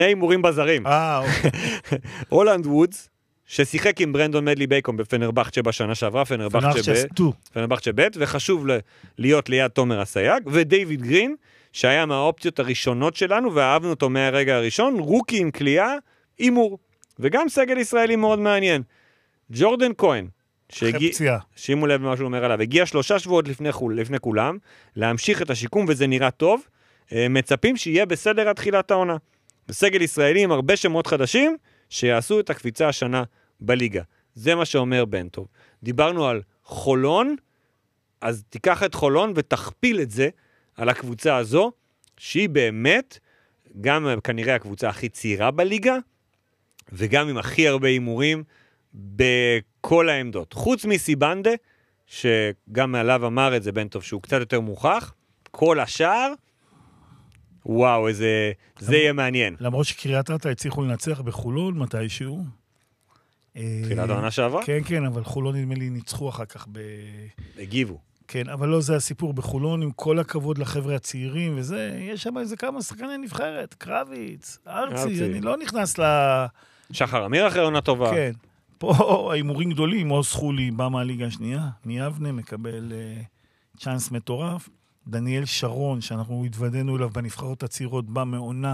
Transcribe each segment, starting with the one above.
הימורים בזרים. אוקיי. הולנד וודס, ששיחק עם ברנדון מדלי בייקון בפנרבחצ'ה בשנה שעברה, פנרבחצ'ה ב', וחשוב להיות ליד תומר הסייג, ודייוויד גרין, שהיה מהאופציות הראשונות שלנו, ואהבנו אותו מהרגע הראשון, רוקי עם קליעה, אימור. וגם סגל ישראלי מאוד מעניין. ג'ורדן כהן, שימו לב מה שהוא אומר עליו, הגיע 3 שבועות לפני כולם, להמשיך את השיקום, וזה נראה טוב, מצפים שיהיה בסדר עד תחילת העונה. בסגל ישראלי עם הרבה שמות חדשים, שיעשו את הקפיצה השנה בליגה. זה מה שאומר בן טוב. דיברנו על חולון, אז תיקח את חולון ותכפיל את זה על הקבוצה הזו, שהיא באמת, גם כנראה הקבוצה הכי צעירה בליגה, וגם עם הכי הרבה אימורים בכל העמדות. חוץ מסיבנדה, שגם מעליו אמר את זה בן טוב, שהוא קצת יותר מוכח, כל השאר, וואו, זה יהיה מעניין. למרות שקריית אתא הצליחו לנצח בחולון מתישהו. תחילת העונה שעברה? כן, כן, אבל חולון נדמה לי ניצחו אחר כך הגיבו. כן, אבל לא זה הסיפור בחולון, עם כל הכבוד לחבר'ה הצעירים, וזה, יש שם איזה כמה שחקני נבחרת, קרביץ, ארצי, אני לא נכנס שחר אמיר אחרי עונה טובה. כן, פה האימורים גדולים, עוז חולי בא מהליגה השנייה, מיבנה מקבל צ'אנס מטורף, דניאל שרון, שאנחנו התוודענו אליו בנבחרות הצעירות, בא מעונה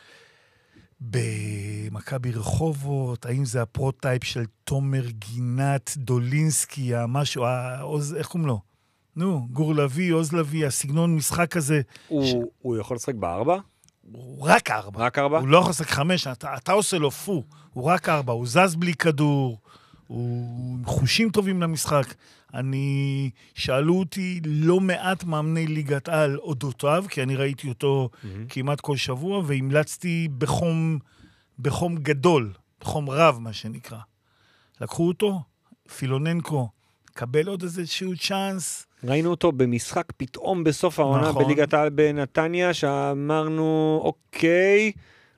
במכבי רחובות, האם זה הפרוטייפ של תומר גינת, דולינסקי, המשהו, איך קוראים לו? נו, גור לוי, עוז לוי, הסגנון משחק הזה. הוא יכול לשחק ב4? הוא רק 4. רק 4? הוא לא יכול לשחק 5, אתה עושה לו פו. הוא רק 4, הוא זז בלי כדור, הוא עם חושים טובים למשחק. שאלו אותי לא מעט מאמני ליגת על אודותיו, כי אני ראיתי אותו כמעט כל שבוע, והמלצתי בחום גדול, בחום רב מה שנקרא. לקחו אותו, פילוננקו, קבל עוד איזשהו צ'אנס. ראינו אותו במשחק פתאום בסוף העונה, נכון. בליגת העל בנתניה, שאמרנו, אוקיי,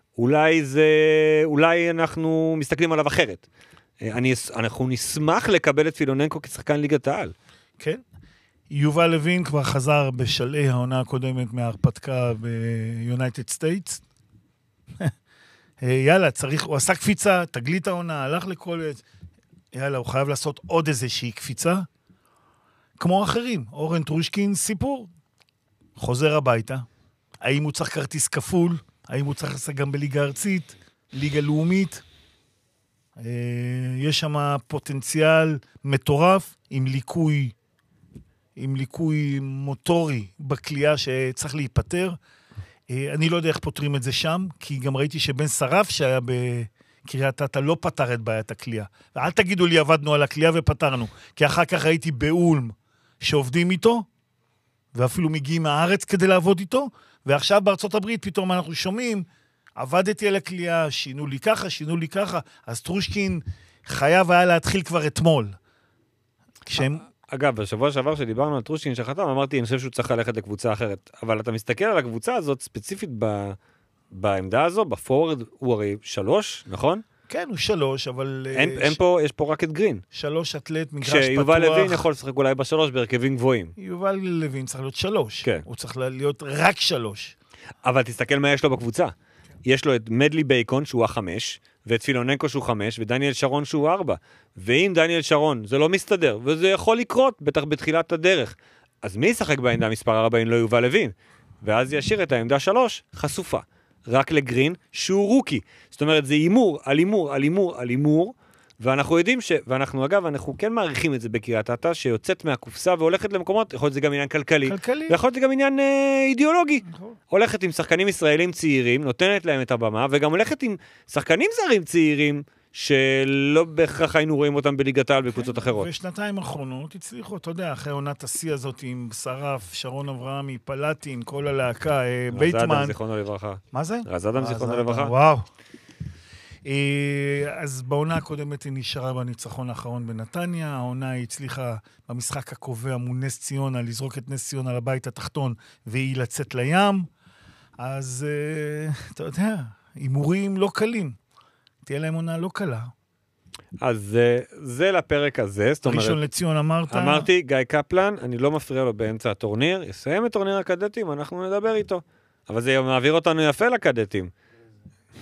אולי אנחנו מסתכלים עליו אחרת. אנחנו נשמח לקבל את פילוננקו כשחקן ליגת העל. כן. יובל לוין כבר חזר בשלעי העונה הקודמת מההרפתקה ביונייטד סטייטס. יאללה, הוא עשה קפיצה, תגלית העונה, הלך לקולג'. יאללה, הוא חייב לעשות עוד איזושהי קפיצה. כמו אחרים, אורן טרושקין, סיפור. חוזר הביתה. האם הוא צריך כרטיס כפול? האם הוא צריך לעשות גם בליגה ארצית? ליגה לאומית? יש שם פוטנציאל מטורף עם ליקוי מוטורי בקליעה שצריך להיפטר. אני לא יודע איך פותרים את זה שם, כי גם ראיתי שבן שרף שהיה בקריית אתא לא פתר את בעיית הקליעה. ואל תגידו לי עבדנו על הקליעה ופתרנו, כי אחר כך ראיתי באולם שעובדים איתו, ואפילו מגיעים מהארץ כדי לעבוד איתו, ועכשיו בארצות הברית פתאום אנחנו שומעים, עבדתי על הקליעה, שינו לי ככה, אז טרושקין חייב היה להתחיל כבר אתמול. אגב, בשבוע שעבר שדיברנו על טרושקין שחתם, אמרתי, אני חושב שהוא צריך ללכת לקבוצה אחרת. אבל אתה מסתכל על הקבוצה הזאת, ספציפית בעמדה הזו, בפורד הוא הרי 3, נכון? כן, הוא 3, אבל... יש פה רק את גרין. 3 אתלט, מגרש פתוח. שיובל לוין יכול לשחק אולי ב3 בהרכבים גבוהים. יובל לוין צריך להיות 3. כן. הוא צריך להיות רק 3. אבל תסתכל מה יש לו בקבוצה. יש לו את מדלי בייקון שהוא 5, ואת פילוננקו שהוא 5, ודניאל שרון שהוא 4. ואם דניאל שרון זה לא מסתדר, וזה יכול לקרות, בטח בתחילת הדרך, אז מי ישחק בעמדה מספר 4 אם לא יובל לוין? ואז ישאיר את העמדה 3 חשופה. רק לגרין שהוא רוקי. זאת אומרת, זה אימור על אימור על אימור על אימור, ואנחנו יודעים ואנחנו אגב, אנחנו כן מעריכים את זה בקריית אתא, שיוצאת מהקופסה והולכת למקומות, יכול להיות זה גם עניין כלכלי. ויכול להיות זה גם עניין אידיאולוגי. הולכת עם שחקנים ישראלים צעירים, נותנת להם את הבמה, וגם הולכת עם שחקנים זרים צעירים, שלא בהכרח היינו רואים אותם בליגת העל בקבוצות אחרות. ושנתיים האחרונות הצליחו, אתה יודע, אחרי עונת השיא הזאת עם שרף, שרון אברהמי, פלטין, כל הלהקה, בייטמן. רז אדם זיכרונו לברכה. מה זה? רז אדם זיכרונו לברכה. וואו. אז בעונה הקודמת היא נשארה בניצחון האחרון בנתניה, העונה היא הצליחה במשחק הקובע מול נס ציונה, לזרוק את נס ציונה לבית התחתון, והיא לצאת לים. אז אתה יודע, הימורים לא קלים. תהיה להם עונה לא קלה. אז זה לפרק הזה. ראשון לציון אמרת? אמרתי, גיא קפלן, אני לא מפריע לו באמצע הטורניר, יסיים את טורניר הקדטים, אנחנו נדבר איתו. אבל זה מעביר אותנו יפה לקדטים.